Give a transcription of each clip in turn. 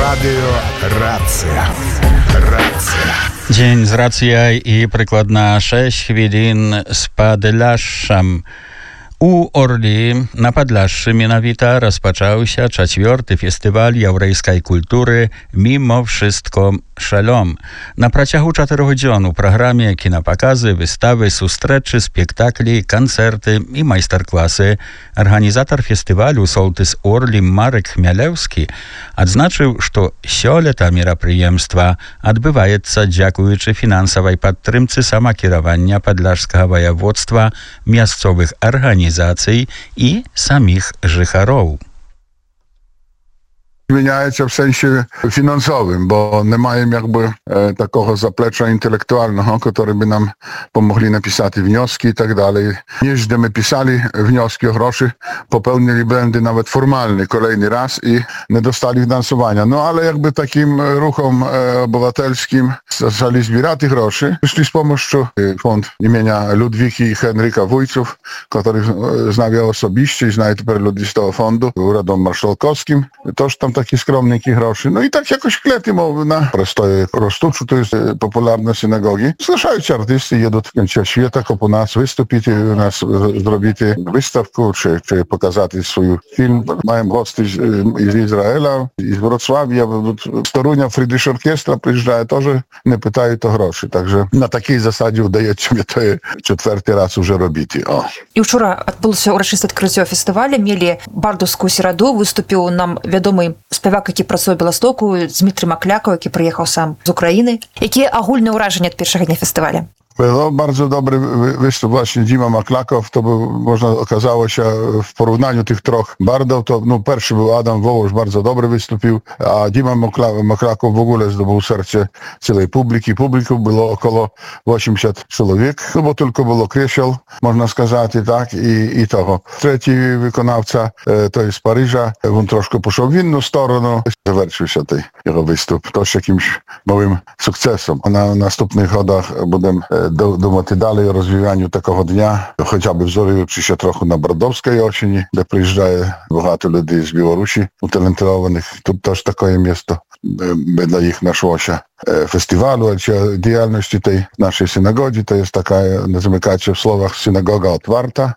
Радіо Рація. Дзень з рацыяй і прыкладна 6 хвілін з Падляшшам. У Орлі на Падляшшы менавіта распачаўся 4-й фестываль яўрэйскай культуры «Мімо wszystko шалом». На працягу 4 дзён у праграме кінапаказы, выставы, сустрэчы, спектаклі, канцэрты і майстар-класы. Арганізатар фестывалю солтыс Орлі Марек Хмялеўскі адзначыў, што сёлета мерапрыемства адбываецца дзякуючы фінансавай падтрымцы самакіравання падляшскага ваяводства, мясцовых арганізацый i samych życharów. Zmieniają w sensie finansowym, bo nie mają jakby takiego zaplecza intelektualnego, który by nam pomogli napisać wnioski i tak dalej. Nieźle my pisali wnioski o groszy, popełnili błędy nawet formalne kolejny raz i nie dostali finansowania. No ale jakby takim ruchom obywatelskim zaczęli zbierać tych groszy. Przyszli z pomocą fond imienia Ludwiki i Henryka Wójców, który znał osobiście i zna teraz ludzi z tego fondu, uradom marszałkowskim. Toż tam takie skromniki groszy. No i tak jakoś klety na prostoje Rostuczu, to jest popularne synagogi. Zgłaszają się artysty, jedą w końcu świata, po nas wystąpić, u nas zrobić wystawkę, czy pokazać swój film. Mają gosty z Izraela, z Wrocławia, z Torunia, Friedrich Orkiestra przyjeżdżają też, nie pytają to groszy. Także na takiej zasadzie udaje mnie to 4 raz już robić. I wczoraj odbyło się uroczyste odkrycie festiwalu. Mieli bardowską środę, wystąpił nam wiadomy спявак, які працуе ў Беластоку, Дмітрий Маклякаў, які прыехаў сам з Украіны. Якія агульныя ўражанні ад першага дня фестываля? No, bardzo dobry występ właśnie Dima Maklakow, to by można okazało się w porównaniu tych troch bardów, to no, pierwszy był Adam Wołosz, bardzo dobry wystąpił, a Dima Maklakow w ogóle zdobył serce całej publiki. Publików było około 80 człowiek, no bo tylko było krzeseł, można сказать, tak, i toho. Trzeci wykonawca to jest z Paryża, on troszkę poszedł w inną stronę, zaвершив się tej jego występ, to z jakimś małym sukcesem. A na następnych chodach będę думати далі о розвиванню такого дня. Хоча б взорюючи ще трохи на Бродовській осені, де приїжджає багато людей з Білорусі, utalentowanych. Тут теж таке місто dla ich naszłosia festiwalu, ale działalności tej naszej synagogi to jest taka, nazwijmy się w słowach, synagoga otwarta.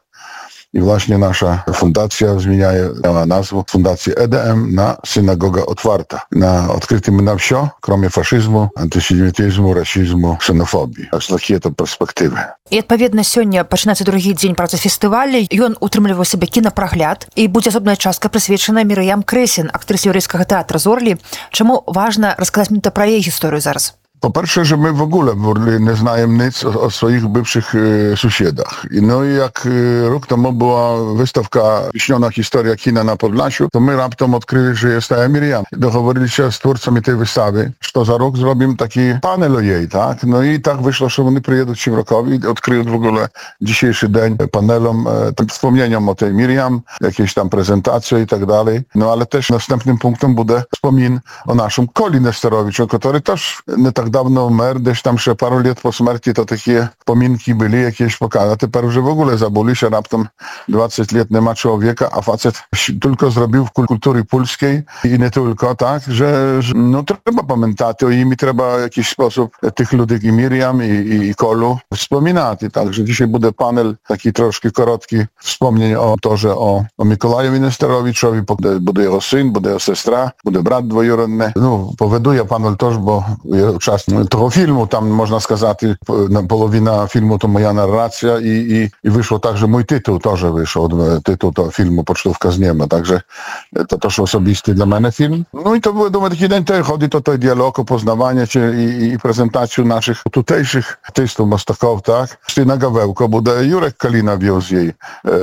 I właśnie nasza fundacja zmieniała nazwę Fundacji EDM na Synagoga Otwarta. Na odkrytym na wsio, kromie faszyzmu, antysemityzmu, rasizmu, ksenofobii. Aż takie to perspektywy. І, адпаведна, сёння пачынаецца другі дзень працы фестываля. Ён утрымлівае сабе кінапрагляд, і будзе асобная частка прысвечаная Мірыям Крэсін, актрысе яўрэйскага тэатра з Орлі. Чаму важна расказаць мне пра яе гісторыю зараз? Po pierwsze, że my w ogóle w Orly nie znajemy nic o swoich byłych sąsiadach. No i jak rok temu była wystawka Wiśniona historia kina na Podlasiu, to my raptem odkryli, że jest ta Miriam. Doговорili się z twórcami tej wystawy, że za rok zrobimy taki panel o jej, tak? No i tak wyszło, że oni przyjedą w Rokowi i odkryją w ogóle dzisiejszy dzień panelom, wspomnieniom o tej Miriam, jakieś tam prezentacje i tak dalej. No ale też następnym punktem będzie wspomin o naszym Koli Nesterowiczu, który też nie tak dawno umarł, gdzieś tam jeszcze parę lat po śmierci to takie pominki byli jakieś pokazane. Teraz już w ogóle zabuli się, raptem 20 lat nie ma człowieka, a facet tylko zrobił w kultury polskiej i nie tylko, tak, że no trzeba pamiętać o im i trzeba w jakiś sposób tych ludzi i Miriam i Kolu wspominać. Także dzisiaj będzie panel taki troszkę krótki wspomnień o torze o Mikołajowi Nesterowiczowi, będzie jego syn, będzie jego sestra, będzie brat dwojurodny. No, powoduje panel też, bo czas tego filmu, tam można сказать, połowina filmu to moja narracja i wyszło tak, że mój tytuł też wyszło, tytuł tego filmu Pocztówka z nieba, także to też osobisty dla mnie film. No i to był taki dzień, chodzi to dialog o poznawanie się i prezentację naszych tutejszych artystów, mastaków, tak? Na Gawełko, bude Jurek Kalina wiózł jej,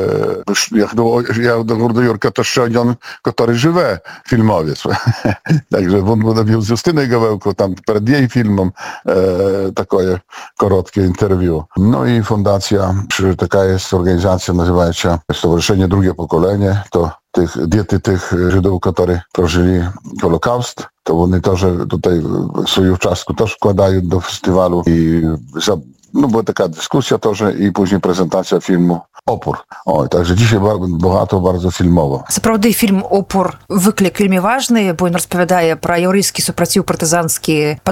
ja do Jurka to jeszcze on, który żywe filmowiec, także on bude wiózł Justynę Gawełko, tam przed jej filmem takie krótkie interwiu. No i fundacja, taka jest organizacja, nazywa się Stowarzyszenie Drugie Pokolenie, to diety tych Żydów, którzy przeżyli Holokaust, to oni też tutaj swoją czaszkę też wkładają do festiwalu i No była taka dyskusja to, że i później prezentacja filmu Opór. Oj, także dzisiaj bogato, bardzo filmowo. Сапраўды фільм «Опор» выклік вельмі важны, бо ён распавядае пра яўрэйскі супраціў партызанскі